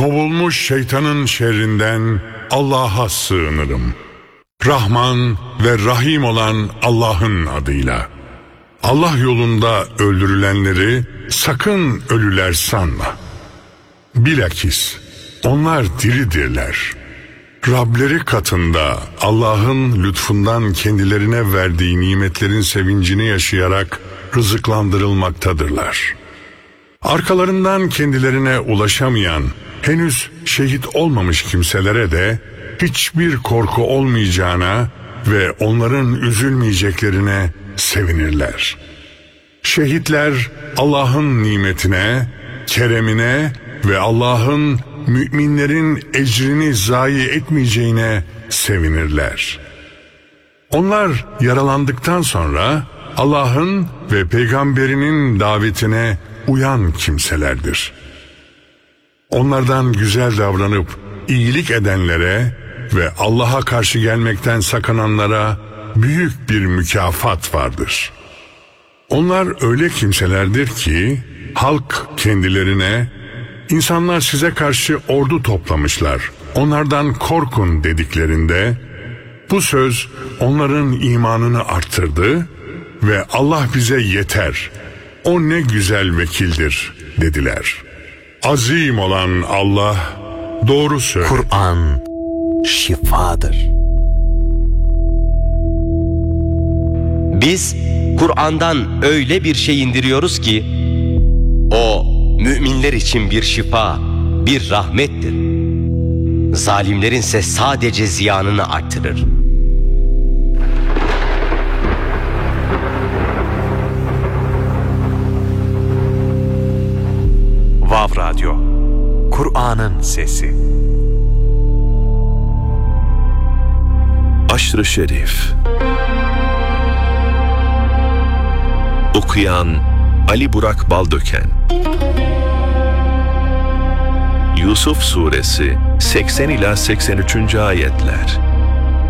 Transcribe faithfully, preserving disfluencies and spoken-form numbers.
Kovulmuş şeytanın şerrinden Allah'a sığınırım. Rahman ve Rahim olan Allah'ın adıyla. Allah yolunda öldürülenleri sakın ölüler sanma. Bilakis onlar diridirler. Rableri katında Allah'ın lütfundan kendilerine verdiği nimetlerin sevincini yaşayarak rızıklandırılmaktadırlar. Arkalarından kendilerine ulaşamayan, henüz şehit olmamış kimselere de hiçbir korku olmayacağına ve onların üzülmeyeceklerine sevinirler. Şehitler Allah'ın nimetine, keremine ve Allah'ın müminlerin ecrini zayi etmeyeceğine sevinirler. Onlar yaralandıktan sonra Allah'ın ve peygamberinin davetine uyan kimselerdir. Onlardan güzel davranıp iyilik edenlere ve Allah'a karşı gelmekten sakınanlara büyük bir mükafat vardır. Onlar öyle kimselerdir ki halk kendilerine "İnsanlar size karşı ordu toplamışlar, onlardan korkun" dediklerinde bu söz onların imanını arttırdı ve Allah bize yeter, o ne güzel vekildir dediler. Azim olan Allah doğru söylüyor. Kur'an şifadır. Biz Kur'an'dan öyle bir şey indiriyoruz ki o müminler için bir şifa, bir rahmettir. Zalimlerinse sadece ziyanını artırır. Vav Radyo, Kur'an'ın sesi. Aşr-ı Şerif. Okuyan Ali Burak Baldöken. Yusuf Suresi seksen ila seksen üçüncü ayetler.